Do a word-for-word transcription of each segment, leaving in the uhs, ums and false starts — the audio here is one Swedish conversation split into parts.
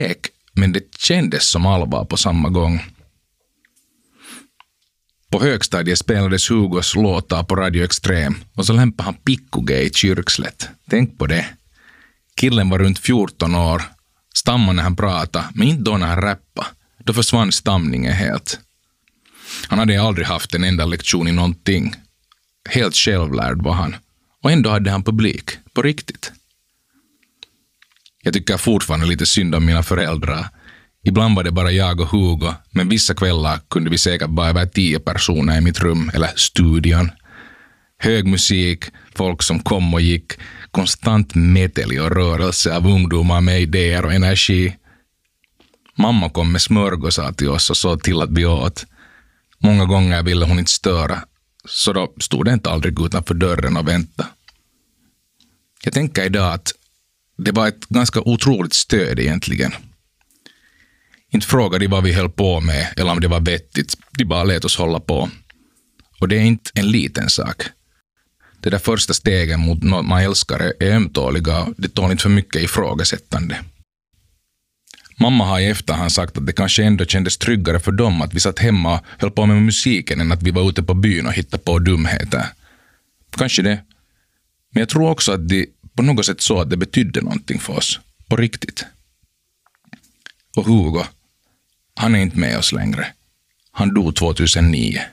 lek, men det kändes som allvar på samma gång. På högstadiet spelades Hugos låtar på Radio Extrem och så lämpade han Pickugay i Kyrkslätt. Tänk på det. Killen var runt fjorton år, stammade när han pratade, men inte då när han rappade. Då försvann stamningen helt. Han hade aldrig haft en enda lektion i någonting. Helt självlärd var han. Och ändå hade han publik, på riktigt. Jag tycker fortfarande lite synd om mina föräldrar. Ibland var det bara jag och Hugo, men vissa kvällar kunde vi säkert vara över tio personer i mitt rum eller studion. Hög musik, folk som kom och gick, konstant medel och rörelse av ungdomar med idéer och energi. Mamma kom med smörgåsar till oss och så till att vi åt. Många gånger ville hon inte störa, så då stod det inte aldrig utanför dörren och vänta. Jag tänker idag att det var ett ganska otroligt stöd egentligen. Inte frågade de vad vi höll på med eller om det var vettigt. De bara lät oss hålla på. Och det är inte en liten sak. Det där första stegen mot något man älskar är ömtåliga och det tål inte för mycket ifrågasättande. Mamma har i efterhand sagt att det kanske ändå kändes tryggare för dem att vi satt hemma och höll på med musiken än att vi var ute på byn och hittade på dumheter. Kanske det. Men jag tror också att det på något sätt så att det betydde någonting för oss. På riktigt. Och Hugo, han är inte med oss längre. Han dog tjugohundranio.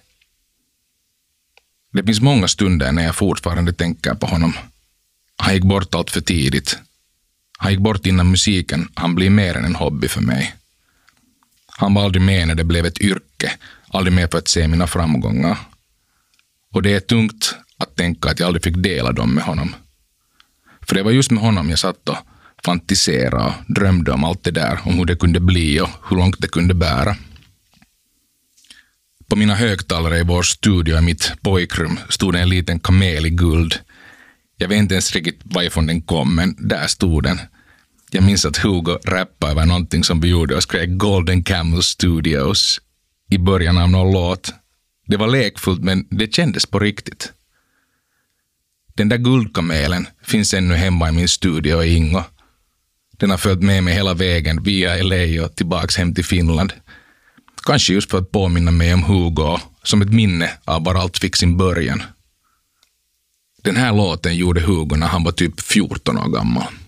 Det finns många stunder när jag fortfarande tänker på honom. Han gick bort allt för tidigt. Han gick bort innan musiken, han blev mer än en hobby för mig. Han var aldrig med när det blev ett yrke, aldrig med för att se mina framgångar. Och det är tungt att tänka att jag aldrig fick dela dem med honom. För det var just med honom jag satt och fantiserade och drömde om allt det där, om hur det kunde bli och hur långt det kunde bära. På mina högtalare i vår studio i mitt pojkrum stod en liten kamel i guld. Jag vet inte ens riktigt varifrån den kom, men där stod den. Jag minns att Hugo rappade över någonting som vi gjorde och skrev Golden Camel Studios i början av någon låt. Det var lekfullt, men det kändes på riktigt. Den där guldkamelen finns ännu hemma i min studio i Ingo. Den har följt med mig hela vägen via L A och tillbaks hem till Finland. Kanske just för att påminna mig om Hugo, som ett minne av var allt fick sin början. Den här låten gjorde Hugo när han var typ fjorton år gammal.